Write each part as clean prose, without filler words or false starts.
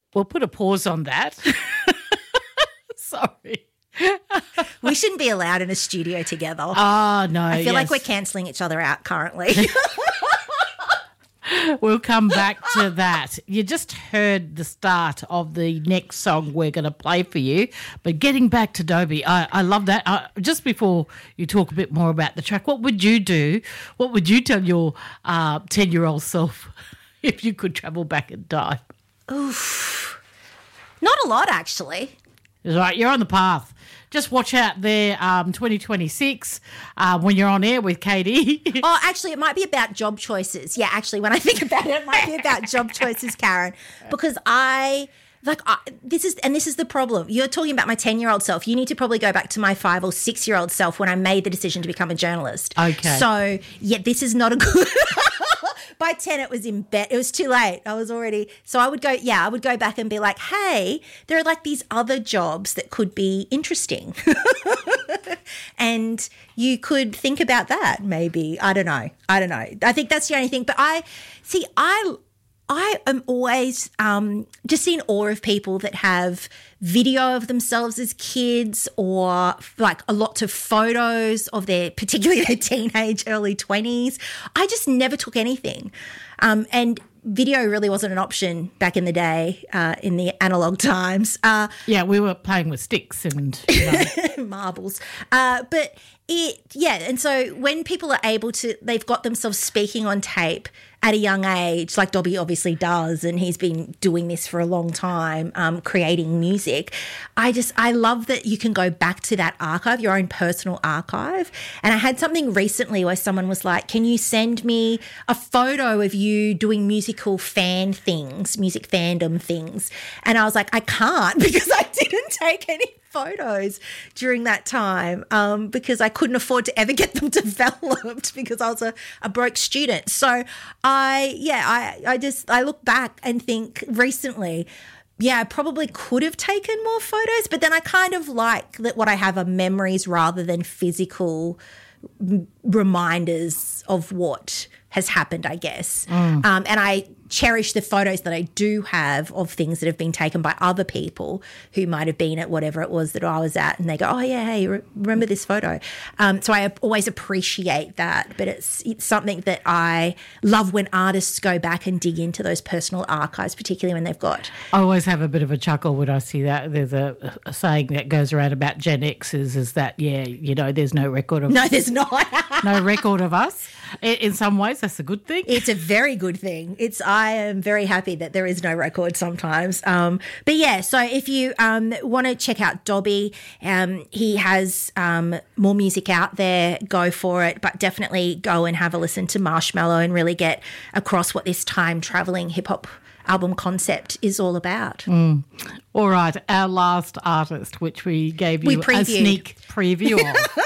we'll put a pause on that. Sorry. We shouldn't be allowed in a studio together. Oh, no. I feel like we're cancelling each other out currently. We'll come back to that. You just heard the start of the next song we're going to play for you. But getting back to Dobie, I love that. Just before you talk a bit more about the track, what would you do? What would you tell your 10-year-old self if you could travel back in time? Oof. Not a lot, actually. It's right. You're on the path. Just watch out there 2026 when you're on air with Katie. Oh, actually, it might be about job choices. Yeah, actually, when I think about it, it might be about job choices, Karen, because this is the problem. You're talking about my 10-year-old self. You need to probably go back to my 5 or 6-year-old self when I made the decision to become a journalist. Okay. So, yeah, this is not a good... By 10, it was in bed. It was too late. I would go back and be like, hey, there are like these other jobs that could be interesting. And you could think about that maybe. I don't know. I think that's the only thing. But I am always just in awe of people that have video of themselves as kids or like lots of photos of particularly their teenage, early 20s. I just never took anything. And video really wasn't an option back in the day, in the analog times. Yeah, we were playing with sticks and marbles. And so when people are able to, they've got themselves speaking on tape at a young age, like Dobie obviously does, and he's been doing this for a long time, creating music. I love that you can go back to that archive, your own personal archive. And I had something recently where someone was like, can you send me a photo of you doing musical fan things, music fandom things? And I was like, I can't because I didn't take any photos during that time because I couldn't afford to ever get them developed because I was a broke student. So I look back and think recently, I probably could have taken more photos, but then I kind of like that what I have are memories rather than physical reminders of what has happened, I guess. And I cherish the photos that I do have of things that have been taken by other people who might have been at whatever it was that I was at, and they go, oh, yeah, hey, remember this photo? So I always appreciate that, but it's something that I love when artists go back and dig into those personal archives, particularly when they've got... I always have a bit of a chuckle when I see that. There's a saying that goes around about Gen X's is that, there's no record of... No, there's not. No record of us. In some ways, that's a good thing. It's a very good thing. I am very happy that there is no record sometimes. So if you want to check out Dobie, he has more music out there, go for it, but definitely go and have a listen to Marshmallow and really get across what this time-travelling hip-hop album concept is all about. All right, our last artist, which we gave you a sneak preview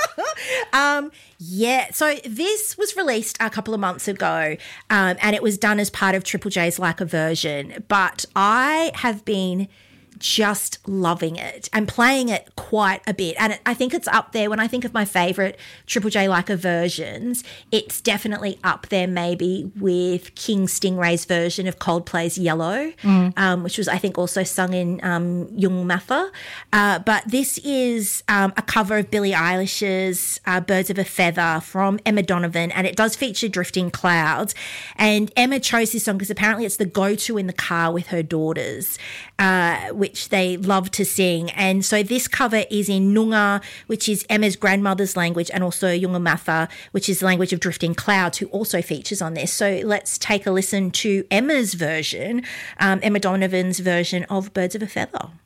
of. So this was released a couple of months ago and it was done as part of Triple J's Like a Version, but I have been just loving it and playing it quite a bit. And I think it's up there. When I think of my favourite Triple J Like a versions, it's definitely up there maybe with King Stingray's version of Coldplay's Yellow, which was I think also sung in Young Matha. But this is a cover of Billie Eilish's Birds of a Feather from Emma Donovan, and it does feature Drifting Clouds. And Emma chose this song because apparently it's the go-to in the car with her daughters, which they love to sing. And so this cover is in Noongar, which is Emma's grandmother's language, and also Yunga Matha, which is the language of Drifting Clouds, who also features on this. So let's take a listen to Emma's version, Emma Donovan's version of Birds of a Feather.